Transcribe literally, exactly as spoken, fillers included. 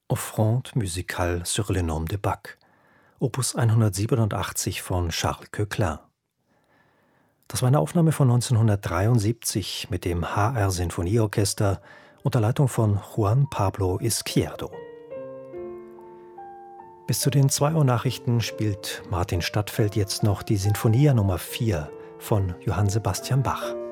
Offrande musicale sur le nom de Bach, Opus hundertsiebenundachtzig von Charles Koechlin. Das war eine Aufnahme von neunzehnhundertdreiundsiebzig mit dem H R-Sinfonieorchester unter Leitung von Juan Pablo Izquierdo. Bis zu den zwei Uhr Nachrichten spielt Martin Stadtfeld jetzt noch die Sinfonia Nummer vier von Johann Sebastian Bach.